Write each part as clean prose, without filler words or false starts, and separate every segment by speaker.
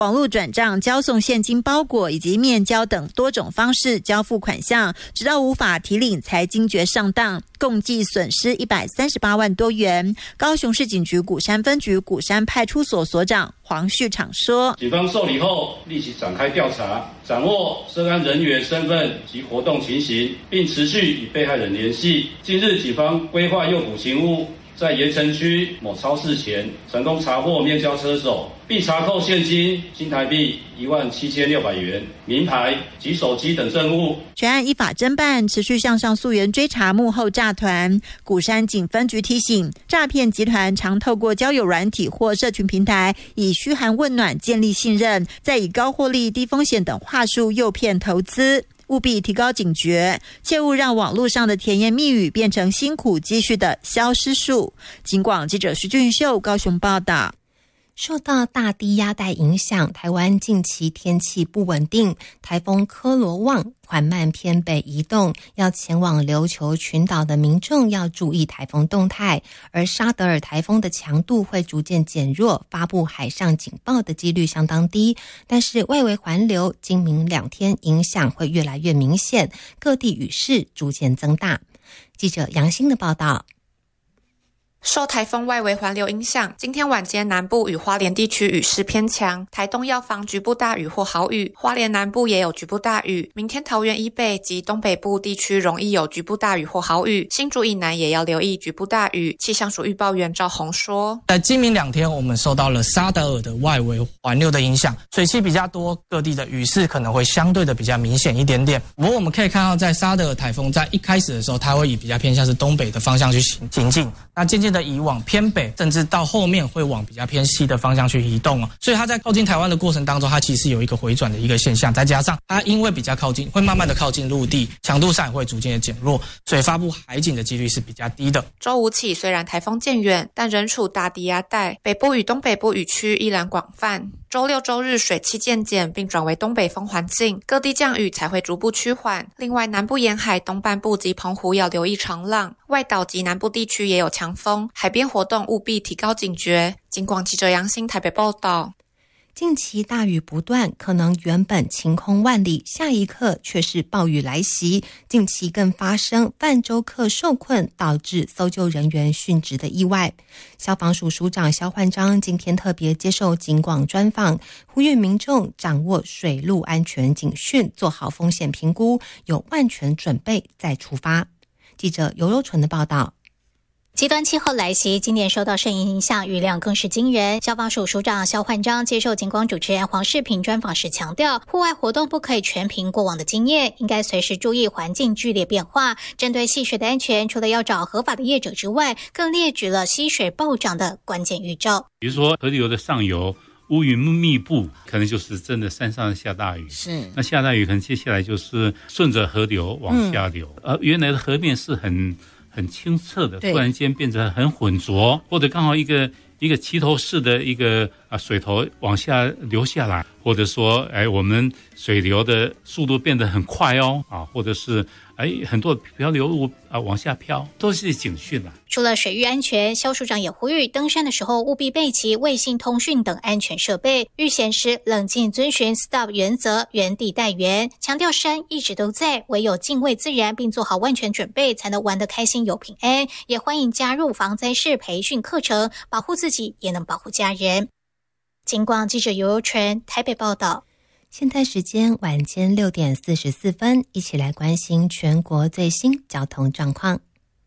Speaker 1: 网络转账、交送现金包裹以及面交等多种方式交付款项，直到无法提领才惊觉上当，共计损失138万多元。高雄市警局鼓山分局鼓山派出所所长黄旭场说，
Speaker 2: 警方受理后立即展开调查，掌握涉案人员身份及活动情形，并持续与被害人联系。近日警方规划诱捕勤务，在盐城区某超市前成功查获面交车手，并查扣现金新台币17600元、名牌及手机等证物。
Speaker 1: 全案依法侦办，持续向上溯源追查幕后诈团。鼓山警分局提醒，诈骗集团常透过交友软体或社群平台，以嘘寒问暖建立信任，再以高获利、低风险等话术诱骗投资。务必提高警觉，切勿让网络上的甜言蜜语变成辛苦积蓄的消失术。警广记者徐俊秀高雄报道。
Speaker 3: 受到大低压带影响，台湾近期天气不稳定，台风科罗旺缓慢偏北移动，要前往琉球群岛的民众要注意台风动态，而沙德尔台风的强度会逐渐减弱，发布海上警报的几率相当低，但是外围环流今明2天影响会越来越明显，各地雨势逐渐增大。记者杨欣的报道。
Speaker 4: 受台风外围环流影响，今天晚间南部与花莲地区雨势偏强，台东要防局部大雨或豪雨，花莲南部也有局部大雨。明天桃园以北及东北部地区容易有局部大雨或豪雨，新竹以南也要留意局部大雨。气象署预报员赵宏说，
Speaker 5: 在今明2天我们受到了沙德尔的外围环流的影响，水汽比较多，各地的雨势可能会相对的比较明显一点点。不过我们可以看到，在沙德尔台风在一开始的时候，它会以比较偏向是东北的方向去行进，那渐渐的移往偏北，甚至到后面会往比较偏西的方向去移动，所以它在靠近台湾的过程当中，它其实有一个回转的一个现象，再加上它因为比较靠近，会慢慢的靠近陆地，强度上也会逐渐的减弱，所以发布海警的几率是比较低的。
Speaker 4: 周五起虽然台风渐远，但仍处大低压带，北部与东北部雨区依然广泛。周六周日水汽渐减，并转为东北风环境，各地降雨才会逐步趋缓。另外，南部沿海东半部及澎湖要留意长浪，外岛及南部地区也有强风，海边活动务必提高警觉。警广记者杨欣台北报道。
Speaker 3: 近期大雨不断，可能原本晴空万里，下一刻却是暴雨来袭。近期更发生泛舟客受困，导致搜救人员殉职的意外。消防署署长萧焕章今天特别接受警广专访，呼吁民众掌握水陆安全警讯，做好风险评估，有万全准备再出发。记者尤柔纯的报道。
Speaker 6: 极端气候来袭，今年受到盛影响，雨量更是惊人。消防署署长萧焕章接受警广主持人黄世平专访时强调，户外活动不可以全凭过往的经验，应该随时注意环境剧烈变化。针对戏水的安全，除了要找合法的业者之外，更列举了溪水暴涨的关键预兆。
Speaker 7: 比如说河流的上游乌云密布，可能就是真的山上下大雨，是那下大雨可能接下来就是顺着河流往下流，原来的河面是很清澈的，突然间变成很浑浊，或者刚好一个齐头式的一个水头往下流下来，或者说我们水流的速度变得很快或者是很多漂流物往下飘，都是警讯啦。
Speaker 6: 除了水域安全，萧署长也呼吁登山的时候务必备齐卫星通讯等安全设备，遇险时冷静遵循 STOP 原则，原地待援，强调山一直都在，唯有敬畏自然并做好万全准备，才能玩得开心有平安。也欢迎加入防灾式培训课程，保护自己也能保护家人。警广记者尤柔纯台北报道。
Speaker 3: 现在时间晚间6点44分，一起来关心全国最新交通状况。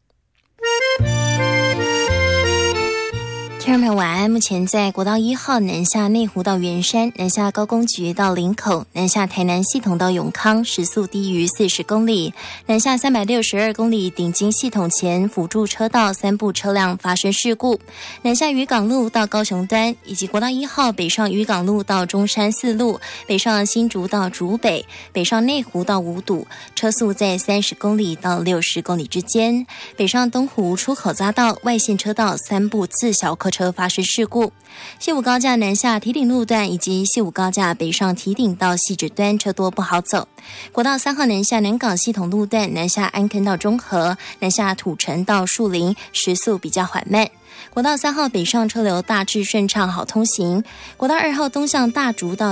Speaker 8: 听众朋友晚安，目前在国道1号南下内湖到圆山，南下高工局到林口，南下台南系统到永康，时速低于40公里，南下362公里顶金系统前辅助车道3部车辆发生事故，南下渔港路到高雄端，以及国道1号北上渔港路到中山四路，北上新竹到竹北，北上内湖到五堵，车速在30公里到60公里之间，北上东湖出口匝道外线车道3部自小客车发生事故，西武高架南下堤顶路段以及西武高架北上堤顶到汐止端车多不好走，国道3号南下南港系统路段南下安坑到中和，南下土城到树林时速比较缓慢，国道3号北上车流大致顺畅好通行，国道2号东向大竹到